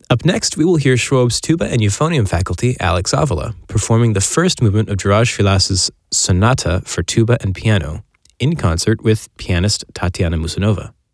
Up next, we will hear Schwobe's tuba and euphonium faculty, Alex Avila, performing the first movement of Juraj Filas's sonata for tuba and piano, in concert with pianist Tatiana Musanova.